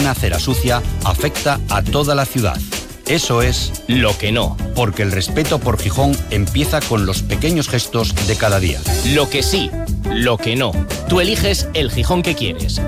una acera sucia afecta a toda la ciudad. Eso es lo que no, porque el respeto por Gijón empieza con los pequeños gestos de cada día. Lo que sí, lo que no. Tú eliges el Gijón que quieres.